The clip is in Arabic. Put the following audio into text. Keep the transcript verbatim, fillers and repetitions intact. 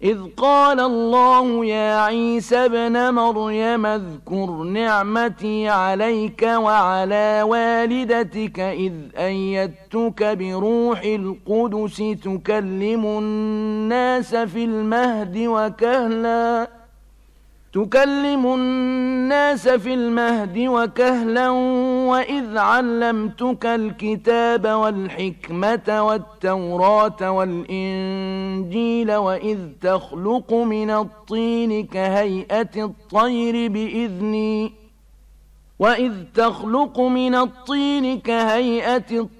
إذ قال الله يا عيسى ابن مريم اذكر نعمتي عليك وعلى والدتك إذ أيدتك بروح القدس تكلم الناس في المهد وكهلا تكلم الناس في المهد وكهلا وإذ علمتك الكتاب والحكمة والتوراة والإنجيل وإذ تخلق من الطين كهيئة الطير بإذني وإذ تخلق من الطين كهيئة الطير